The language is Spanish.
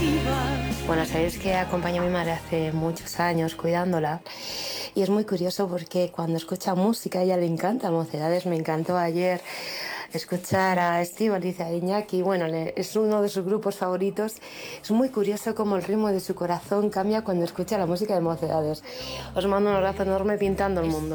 Bueno, sabéis que acompaño a mi madre hace muchos años cuidándola y es muy curioso porque cuando escucha música a ella le encanta Mocedades. Me encantó ayer escuchar a Estíbaliz, a Iñaki, bueno, es uno de sus grupos favoritos. Es muy curioso cómo el ritmo de su corazón cambia cuando escucha la música de Mocedades. Os mando un abrazo enorme pintando el mundo.